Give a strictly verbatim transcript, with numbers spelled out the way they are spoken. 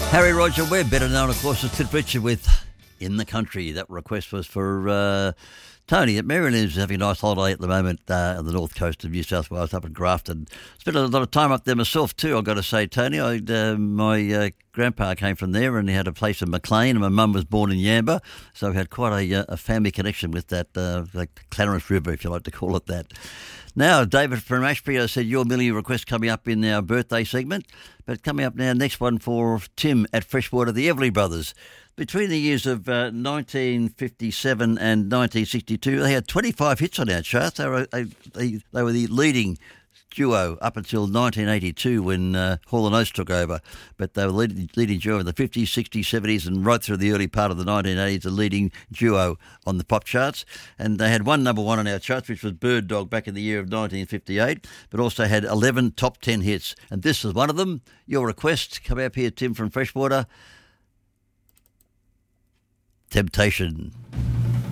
Harry Roger Webb, better known, of course, as Cliff Richard with In the Country. That request was for uh, Tony at Maryland, who's having a nice holiday at the moment uh, on the north coast of New South Wales, up in Grafton. Spent a lot of time up there myself too, I've got to say, Tony. I, uh, my uh, grandpa came from there and he had a place in Maclean, and my mum was born in Yamba, so we had quite a, a family connection with that, uh, like Clarence River, if you like to call it that. Now, David from Ashbury, I said your million request coming up in our birthday segment, but coming up now, next one for Tim at Freshwater, the Everly Brothers. Between the years of uh, nineteen fifty-seven and nineteen sixty-two, they had twenty-five hits on our charts. They were, they, they, they were the leading duo up until nineteen eighty-two when uh, Hall and Oates took over. But they were leading, leading duo in the fifties, sixties, seventies and right through the early part of the nineteen eighties, a leading duo on the pop charts. And they had one number one on our charts, which was Bird Dog back in the year of nineteen fifty-eight, but also had eleven top ten hits. And this is one of them. Your request. Come up here, Tim from Freshwater. Temptation.